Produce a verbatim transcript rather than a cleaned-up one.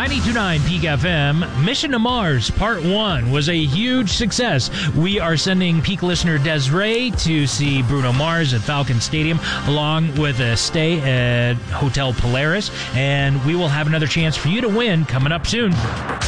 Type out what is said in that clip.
ninety-two point nine Peak F M, Mission to Mars Part one was a huge success. We are sending Peak listener Desiree to see Bruno Mars at Falcon Stadium, along with a stay at Hotel Polaris, and we will have another chance for you to win coming up soon.